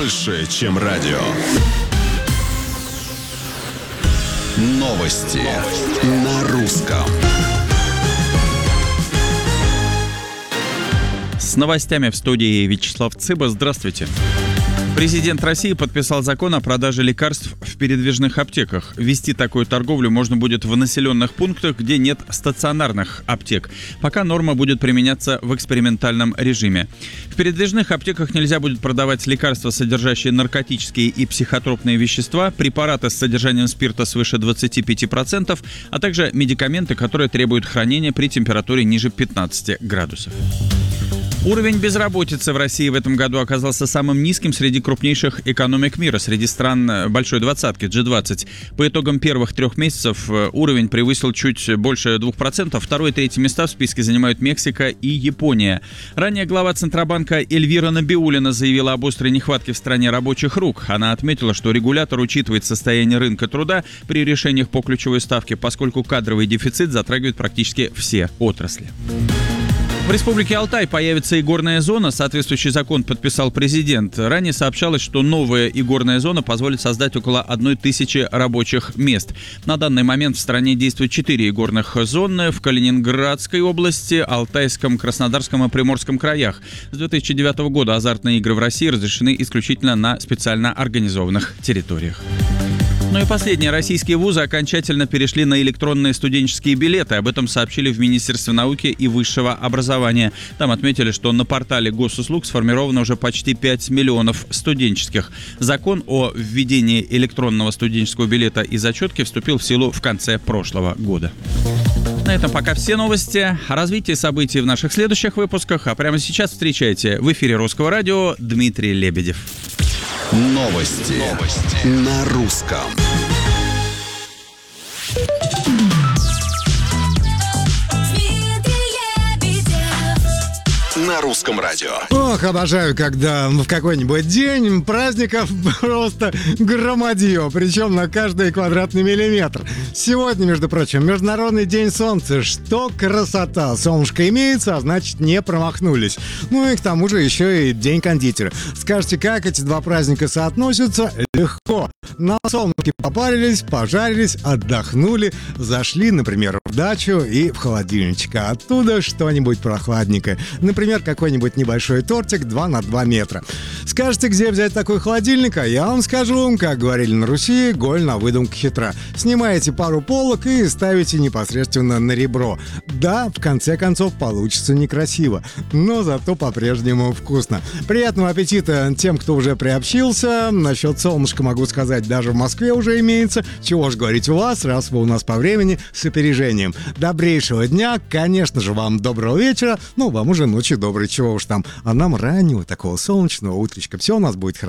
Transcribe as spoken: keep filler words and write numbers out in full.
больше, чем радио. Новости, Новости. На русском. С новостями в студии Вячеслав Цыба. Здравствуйте. Президент России подписал закон о продаже лекарств в передвижных аптеках. Вести такую торговлю можно будет в населенных пунктах, где нет стационарных аптек. Пока норма будет применяться в экспериментальном режиме. В передвижных аптеках нельзя будет продавать лекарства, содержащие наркотические и психотропные вещества, препараты с содержанием спирта свыше двадцати пяти процентов, а также медикаменты, которые требуют хранения при температуре ниже пятнадцати градусов. Уровень безработицы в России в этом году оказался самым низким среди крупнейших экономик мира, среди стран Большой двадцатки, джи двадцать. По итогам первых трех месяцев уровень превысил чуть больше двух процентов. Второе и третье места в списке занимают Мексика и Япония. Ранее глава Центробанка Эльвира Набиуллина заявила об острой нехватке в стране рабочих рук. Она отметила, что регулятор учитывает состояние рынка труда при решениях по ключевой ставке, поскольку кадровый дефицит затрагивает практически все отрасли. В Республике Алтай появится игорная зона. Соответствующий закон подписал президент. Ранее сообщалось, что новая игорная зона позволит создать около одной тысячи рабочих мест. На данный момент в стране действует четыре игорных зоны в Калининградской области, Алтайском, Краснодарском и Приморском краях. С две тысячи девятого года азартные игры в России разрешены исключительно на специально организованных территориях. Ну и последние. Российские вузы окончательно перешли на электронные студенческие билеты. Об этом сообщили в Министерстве науки и высшего образования. Там отметили, что на портале госуслуг сформировано уже почти пять миллионов студенческих. Закон о введении электронного студенческого билета и зачетки вступил в силу в конце прошлого года. На этом пока все новости. О развитии событий в наших следующих выпусках. А прямо сейчас встречайте в эфире Русского радио Дмитрий Лебедев. Новости, Новости. На русском. На русском радио. Ох, обожаю, когда в какой-нибудь день праздников просто громадье, причем на каждый квадратный миллиметр. Сегодня, между прочим, Международный день солнца. Что красота! Солнышко имеется, а значит, не промахнулись. Ну и к тому же еще и день кондитера. Скажете, как эти два праздника соотносятся? Легко. На солнышке попарились, пожарились, отдохнули, зашли, например, в дачу и в холодильничек, а оттуда что-нибудь прохладненькое. Например, какой-нибудь небольшой тортик два на два метра. Скажете, где взять такой холодильник? А я вам скажу, как говорили на Руси, голь на выдумку хитра. Снимаете пару полок и ставите непосредственно на ребро. Да, в конце концов, получится некрасиво, но зато по-прежнему вкусно. Приятного аппетита тем, кто уже приобщился. Насчет солнышка могу сказать, даже в Москве уже имеется. Чего ж говорить у вас, раз вы у нас по времени с опережением. Добрейшего дня, конечно же, вам доброго вечера. Ну, вам уже ночи доброй, чего уж там. А нам раннего такого солнечного утречка. Все у нас будет хорошо.